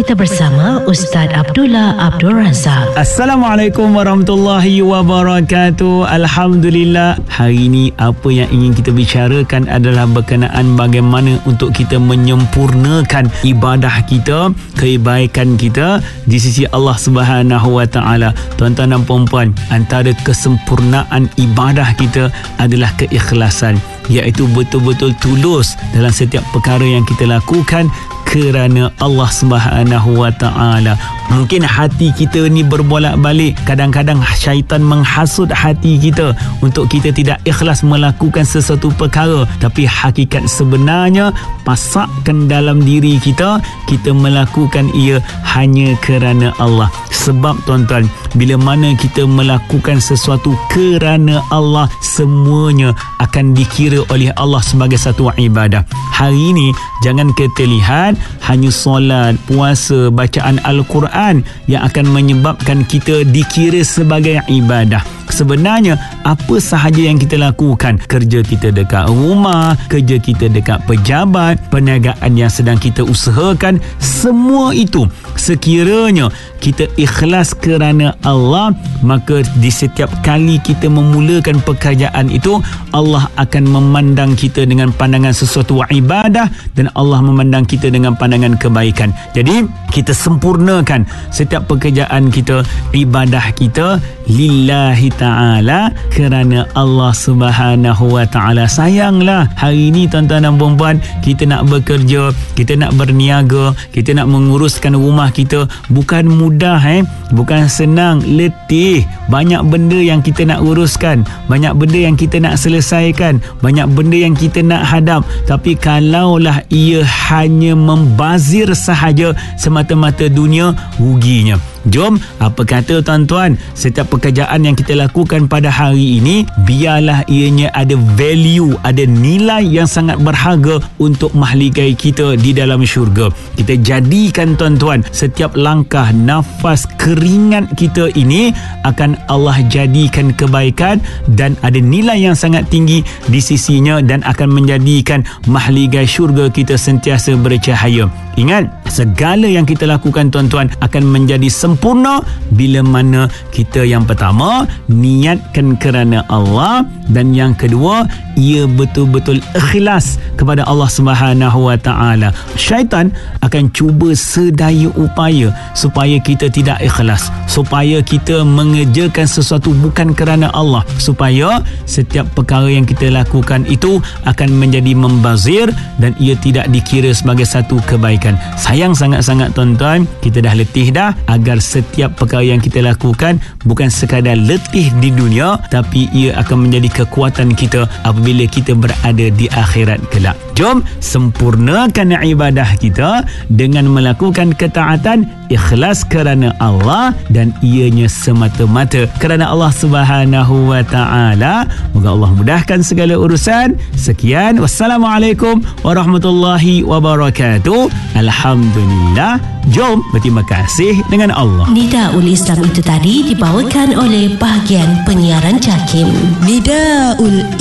kita bersama Ustaz Abdullah Abdul Razak. Assalamualaikum warahmatullahi wabarakatuh. Alhamdulillah, hari ini apa yang ingin kita bicarakan adalah berkenaan bagaimana untuk kita menyempurnakan ibadah kita, kebaikan kita di sisi Allah Subhanahu wa taala. Tuan-tuan dan puan-puan, antara kesempurnaan ibadah kita adalah keikhlasan, iaitu betul-betul tulus dalam setiap perkara yang kita lakukan kerana Allah Subhanahu wa taala. Mungkin hati kita ni berbolak-balik, kadang-kadang syaitan menghasut hati kita untuk kita tidak ikhlas melakukan sesuatu perkara, tapi hakikat sebenarnya pasakkan dalam diri kita, kita melakukan ia hanya kerana Allah. Sebab tuan-tuan, bila mana kita melakukan sesuatu kerana Allah, semuanya akan dikira oleh Allah sebagai satu ibadah. Hari ini jangan kita lihat hanya solat, puasa, bacaan Al-Quran yang akan menyebabkan kita dikira sebagai ibadah. Sebenarnya apa sahaja yang kita lakukan, kerja kita dekat rumah, kerja kita dekat pejabat, perniagaan yang sedang kita usahakan, semua itu sekiranya kita ikhlas kerana Allah, maka di setiap kali kita memulakan pekerjaan itu, Allah akan memandang kita dengan pandangan sesuatu ibadah dan Allah memandang kita dengan pandangan kebaikan. Jadi kita sempurnakan setiap pekerjaan kita, ibadah kita lillahi ta'ala, kerana Allah Subhanahu wa ta'ala. Sayanglah hari ini tuan-tuan dan puan-puan, kita nak bekerja, kita nak berniaga, kita nak menguruskan rumah kita, bukan mudah, bukan senang, letih. Banyak benda yang kita nak uruskan, banyak benda yang kita nak selesaikan, banyak benda yang kita nak hadap. Tapi kalaulah ia hanya membazir sahaja semata-mata dunia, ruginya. Jom, apa kata tuan-tuan, setiap pekerjaan yang kita lakukan pada hari ini, biarlah ianya ada value, ada nilai yang sangat berharga untuk mahligai kita di dalam syurga. Kita jadikan tuan-tuan, setiap langkah, nafas, keringat kita ini akan Allah jadikan kebaikan dan ada nilai yang sangat tinggi di sisinya dan akan menjadikan mahligai syurga kita sentiasa bercahaya. Ingat, segala yang kita lakukan tuan-tuan akan menjadi sempurna bila mana kita yang pertama niatkan kerana Allah, dan yang kedua ia betul-betul ikhlas kepada Allah Subhanahu wa taala. Syaitan akan cuba sedaya upaya supaya kita tidak ikhlas, supaya kita mengerjakan sesuatu bukan kerana Allah, supaya setiap perkara yang kita lakukan itu akan menjadi membazir dan ia tidak dikira sebagai satu kebaikan. Sayang sangat-sangat tuan-tuan, kita dah letih dah agar setiap perkara yang kita lakukan bukan sekadar letih di dunia, tapi ia akan menjadi kekuatan kita apabila kita berada di akhirat kelak. Jom sempurnakan ibadah kita dengan melakukan ketaatan, ikhlas kerana Allah dan ianya semata-mata kerana Allah Subhanahu wa taala. Moga Allah mudahkan segala urusan. Sekian, wassalamualaikum warahmatullahi wabarakatuh. Alhamdulillah. Jom berterima kasih dengan Allah. Nidaul Islam itu tadi dibawakan oleh bahagian penyiaran JAKIM. Nidaul